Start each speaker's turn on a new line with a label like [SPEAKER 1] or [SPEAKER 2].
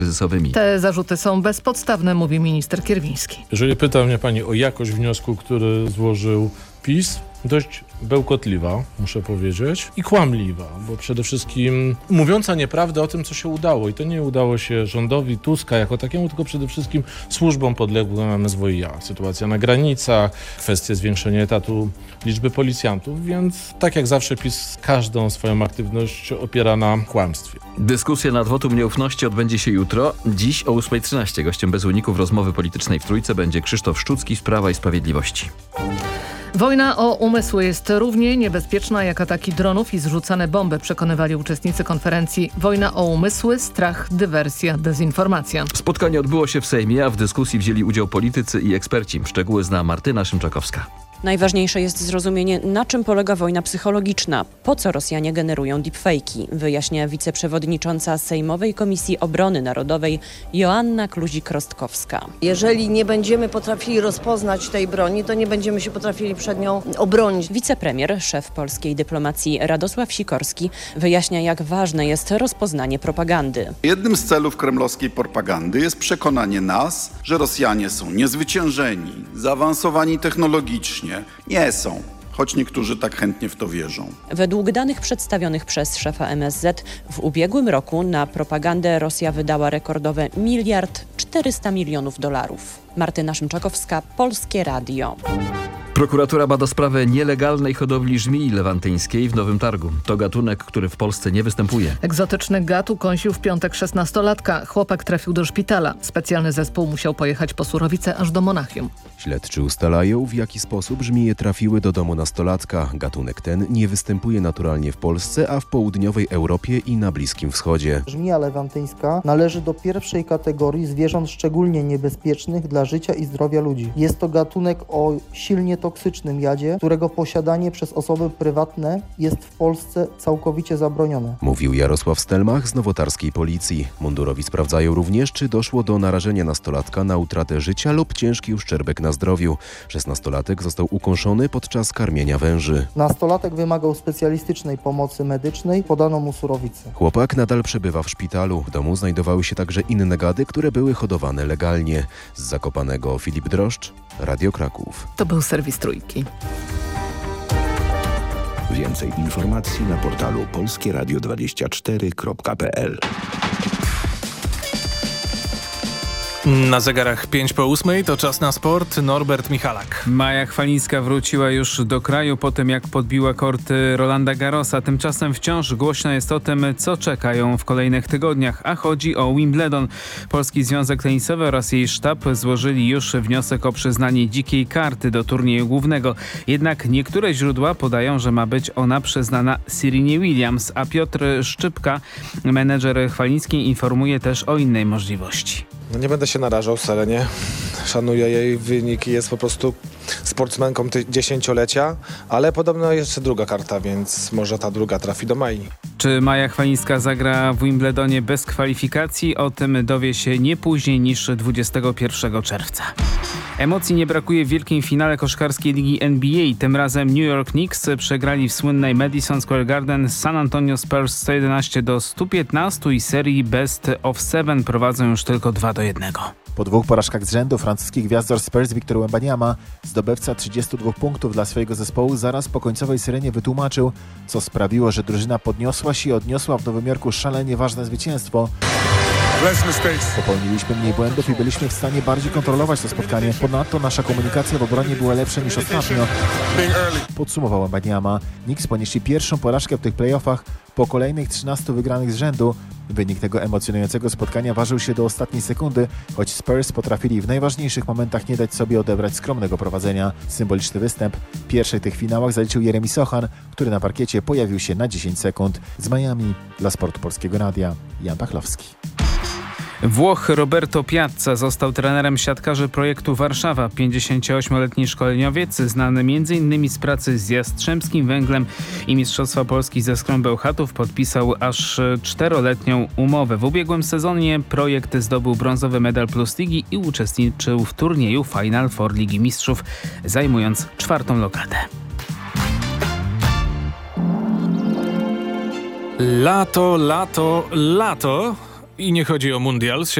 [SPEAKER 1] kryzysowymi.
[SPEAKER 2] Te zarzuty są bezpodstawne, mówi minister Kierwiński.
[SPEAKER 3] Jeżeli pyta mnie pani o jakość wniosku, który złożył PiS, dość bełkotliwa, muszę powiedzieć, i kłamliwa, bo przede wszystkim mówiąca nieprawdę o tym, co się udało. I to nie udało się rządowi Tuska jako takiemu, tylko przede wszystkim służbom podległym MSWiA. Sytuacja na granicach, kwestie zwiększenia etatu liczby policjantów, więc tak jak zawsze PiS każdą swoją aktywność opiera na kłamstwie.
[SPEAKER 1] Dyskusja nad wotum nieufności odbędzie się jutro. Dziś o 8:13 gościem bez uników rozmowy politycznej w Trójce będzie Krzysztof Szczucki z Prawa i Sprawiedliwości.
[SPEAKER 2] Wojna o umysły jest równie niebezpieczna jak ataki dronów i zrzucane bomby, przekonywali uczestnicy konferencji. Wojna o umysły, strach, dywersja, dezinformacja.
[SPEAKER 1] Spotkanie odbyło się w Sejmie, a w dyskusji wzięli udział politycy i eksperci. Szczegóły zna Martyna Szymczakowska.
[SPEAKER 4] Najważniejsze jest zrozumienie, na czym polega wojna psychologiczna, po co Rosjanie generują deepfake'i, wyjaśnia wiceprzewodnicząca Sejmowej Komisji Obrony Narodowej Joanna Kluzik-Rostkowska.
[SPEAKER 5] Jeżeli nie będziemy potrafili rozpoznać tej broni, to nie będziemy się potrafili przed nią obronić.
[SPEAKER 4] Wicepremier, szef polskiej dyplomacji Radosław Sikorski wyjaśnia, jak ważne jest rozpoznanie propagandy.
[SPEAKER 6] Jednym z celów kremlowskiej propagandy jest przekonanie nas, że Rosjanie są niezwyciężeni, zaawansowani technologicznie. Nie są, choć niektórzy tak chętnie w to wierzą.
[SPEAKER 4] Według danych przedstawionych przez szefa MSZ w ubiegłym roku na propagandę Rosja wydała rekordowe $1,400 milionów. Martyna Szymczakowska, Polskie Radio.
[SPEAKER 1] Prokuratura bada sprawę nielegalnej hodowli żmii lewantyńskiej w Nowym Targu. To gatunek, który w Polsce nie występuje.
[SPEAKER 2] Egzotyczny gad ukąsił w piątek 16-latka. Chłopak trafił do szpitala. Specjalny zespół musiał pojechać po surowice aż do Monachium.
[SPEAKER 7] Śledczy ustalają, w jaki sposób żmije trafiły do domu nastolatka. Gatunek ten nie występuje naturalnie w Polsce, a w południowej Europie i na Bliskim Wschodzie.
[SPEAKER 8] Żmija lewantyńska należy do pierwszej kategorii zwierząt szczególnie niebezpiecznych dla życia i zdrowia ludzi. Jest to gatunek o silnie toksycznym jadzie, którego posiadanie przez osoby prywatne jest w Polsce całkowicie zabronione.
[SPEAKER 7] Mówił Jarosław Stelmach z nowotarskiej policji. Mundurowi sprawdzają również, czy doszło do narażenia nastolatka na utratę życia lub ciężki uszczerbek na zdrowiu. 16-latek został ukąszony podczas karmienia węży.
[SPEAKER 8] Nastolatek wymagał specjalistycznej pomocy medycznej, podano mu surowicę.
[SPEAKER 7] Chłopak nadal przebywa w szpitalu. W domu znajdowały się także inne gady, które były hodowane legalnie. Z Zakopanego Filip Droszcz, Radio Kraków.
[SPEAKER 2] To był serwis Trójki.
[SPEAKER 9] Więcej informacji na portalu polskieradio24.pl.
[SPEAKER 10] Na zegarach 5:08 to czas na sport. Norbert Michalak.
[SPEAKER 11] Maja Chwalińska wróciła już do kraju po tym, jak podbiła korty Rolanda Garrosa. Tymczasem wciąż głośno jest o tym, co czeka ją w kolejnych tygodniach, a chodzi o Wimbledon. Polski Związek Tenisowy oraz jej sztab złożyli już wniosek o przyznanie dzikiej karty do turnieju głównego. Jednak niektóre źródła podają, że ma być ona przyznana Serenie Williams, a Piotr Szczypka, menedżer Chwalińskiej, informuje też o innej możliwości.
[SPEAKER 12] Nie będę się narażał Serenie. Szanuję jej wyniki, jest po prostu sportsmenką dziesięciolecia, ale podobno jeszcze druga karta, więc może ta druga trafi do Mai.
[SPEAKER 11] Czy Maja Chwalińska zagra w Wimbledonie bez kwalifikacji? O tym dowie się nie później niż 21 czerwca. Emocji nie brakuje w wielkim finale koszykarskiej ligi NBA. Tym razem New York Knicks przegrali w słynnej Madison Square Garden z San Antonio Spurs 111-115 i serii Best of 7 prowadzą już tylko 2-1.
[SPEAKER 13] Po dwóch porażkach z rzędu francuski gwiazdor Spurs Victor Wembanyama, zdobywca 32 punktów dla swojego zespołu, zaraz po końcowej syrenie wytłumaczył, co sprawiło, że drużyna podniosła się i odniosła w Nowym Jorku szalenie ważne zwycięstwo. Popełniliśmy mniej błędów i byliśmy w stanie bardziej kontrolować to spotkanie. Ponadto nasza komunikacja w obronie była lepsza niż ostatnio. Podsumował Wembanyama. Knicks ponieśli pierwszą porażkę w tych playoffach po kolejnych 13 wygranych z rzędu. Wynik tego emocjonującego spotkania ważył się do ostatniej sekundy, choć Spurs potrafili w najważniejszych momentach nie dać sobie odebrać skromnego prowadzenia. Symboliczny występ w pierwszych tych finałach zaliczył Jeremy Sochan, który na parkiecie pojawił się na 10 sekund. Z Miami dla Sportu Polskiego Radia Jan Pachlowski.
[SPEAKER 11] Włoch Roberto Piazza został trenerem siatkarzy projektu Warszawa. 58-letni szkoleniowiec, znany m.in. z pracy z Jastrzębskim Węglem i Mistrzostwa Polski ze Skrą Bełchatów, podpisał aż 4-letnią umowę. W ubiegłym sezonie projekt zdobył brązowy medal Plus Ligi i uczestniczył w turnieju Final Four Ligi Mistrzów, zajmując 4. lokadę.
[SPEAKER 10] Lato, lato, lato. I nie chodzi o mundial.